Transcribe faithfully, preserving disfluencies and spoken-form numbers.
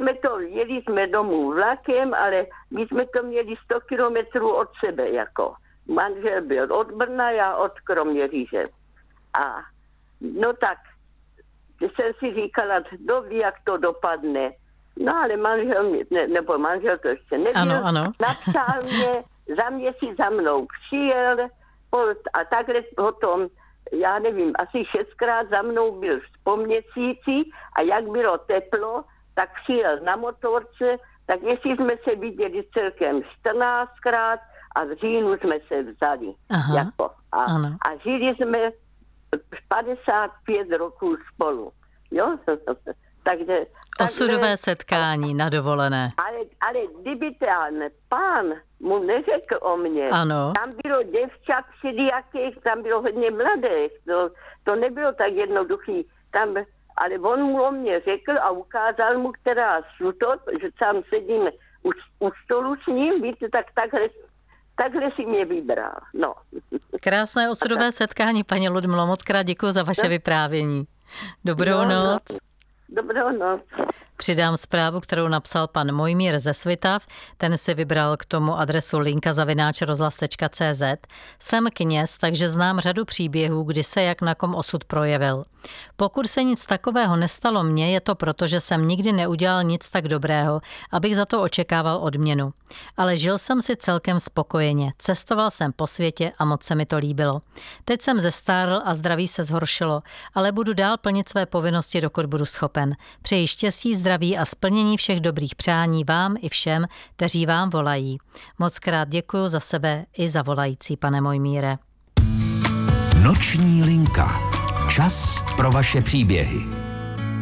jsme to, jeli jsme domů vlakem, ale my jsme to měli sto kilometrů od sebe, jako. Manžel byl od Brna, já od Kroměříže. A no tak, jsem si říkala, kdo ví, jak to dopadne. No ale manžel, ne, nebo manžel to ještě nebyl, ano, ano. napsal mě, za měsíc za mnou přijel a takhle potom, já nevím, asi šestkrát za mnou byl po měsíci a jak bylo teplo, tak přijel na motorce, tak jestli jsme se viděli celkem čtrnáctkrát a v říjnu jsme se vzali. Aha, jako, a, a žili jsme padesát pět roků spolu. Jo? Takže, osudové takže, setkání na dovolené. Ale, ale kdyby ten pán mu neřekl o mně, ano. Tam bylo děvčat všelijakých, tam bylo hodně mladých, to, to nebylo tak jednoduchý. Tam, ale on mu o mě řekl a ukázal mu, která šuto, že tam sedím u, u stolu s ním, víte, tak takhle, takhle si mě vybral. No. Krásné osudové setkání, paní Ludmilo, moc krát děkuji za vaše no. vyprávění. Dobrou no, noc. No. Dobrou noc. Přidám zprávu, kterou napsal pan Mojmír ze Svitav. Ten si vybral k tomu adresu linka zavináč rozhlas tečka cé zet. Jsem kněz, takže znám řadu příběhů, kdy se jak na kom osud projevil. Pokud se nic takového nestalo mně, je to proto, že jsem nikdy neudělal nic tak dobrého, abych za to očekával odměnu. Ale žil jsem si celkem spokojeně. Cestoval jsem po světě a moc se mi to líbilo. Teď jsem zestárl a zdraví se zhoršilo, ale budu dál plnit své povinnosti, dokud budu schopen. Přeji štěstí, zdraví a splnění všech dobrých přání vám i všem, kteří vám volají. Moc krát děkuji za sebe i za volající, pane Mojmíre. Noční linka. Čas pro vaše příběhy.